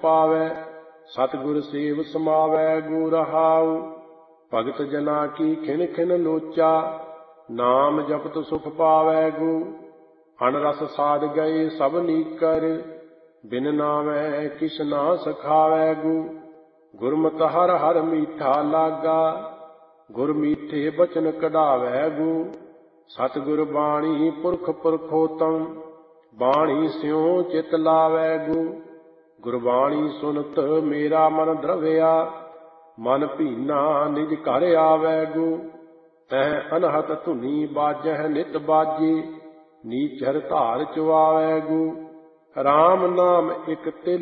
ਪਾਵੈ। ਸਤਿਗੁਰ ਸੇਵ ਸਮਾਵੈ ਗੋ ਰਹਾਉ। ਭਗਤ ਜਨਾ ਕੀ ਖਿਨ ਖਿਨ ਲੋਚਾ, ਨਾਮ ਜਪਤ ਸੁਖ ਪਾਵੈ ਗੋ। ਅਨਰਸ ਸਾਧ ਗਏ ਸਭ ਨੀਕਰ, ਬਿਨ ਨਾਮੈ ਕਿਛ ਨਾ ਸਖਾਵੈ ਗੋ। ਗੁਰਮਤਿ ਹਰਿ ਹਰਿ ਮੀਠਾ ਲਾਗਾ, ਗੁਰ ਮੀਠੇ ਬਚਨ ਕਢਾਵੈ ਗੋ। ਸਤਿਗੁਰ ਬਾਣੀ ਪੁਰਖ ਪੁਰਖੋਤਮ, ਬਾਣੀ ਸਿਉ ਚਿਤ ਲਾਵੈ ਗੋ। ਗੁਰਬਾਣੀ ਸੁਨਤ ਮੇਰਾ ਮਨ ਦਰਵਿਆ, ਮਨ ਭੀਨਾ ਨਿਜ ਘਰ ਆਵੈ ਗੋ। ਤਹ ਅਨਹਤ ਧੁਨੀ ਬਾਜਹਿ ਨਿਤ ਬਾਜੇ, ਨੀਚਰ ਧਾਰ ਚੁਆਵੈ ਗੋ। ਰਾਮ ਨਾਮ ਇਕ ਤਿਲ